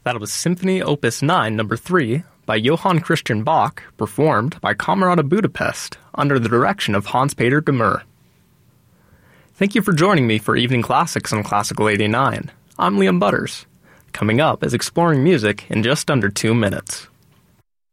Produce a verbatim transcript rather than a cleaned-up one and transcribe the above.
That was Symphony Opus nine, number three, by Johann Christian Bach, performed by Camerata Budapest, under the direction of Hans-Peter Gmür. Thank you for joining me for Evening Classics on Classical eighty-nine. I'm Liam Butters. Coming up is Exploring Music in just under two minutes.